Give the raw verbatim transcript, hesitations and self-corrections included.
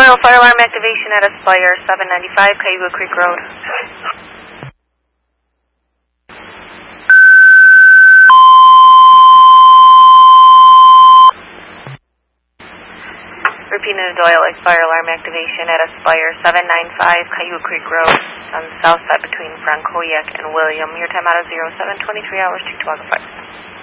Doyle, fire alarm activation at Aspire, seven ninety-five Cayuga Creek Road. Repeating to Doyle, fire alarm activation at Aspire, seven ninety-five Cayuga Creek Road, on the south side between Francoyac and William. Your time out is zero seven twenty-three hours, two twelve five.